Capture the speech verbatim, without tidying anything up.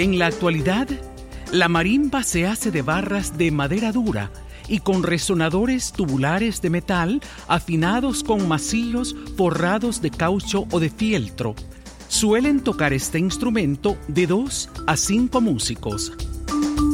En la actualidad, la marimba se hace de barras de madera dura y con resonadores tubulares de metal afinados con masillos forrados de caucho o de fieltro. Suelen tocar este instrumento de dos a cinco músicos.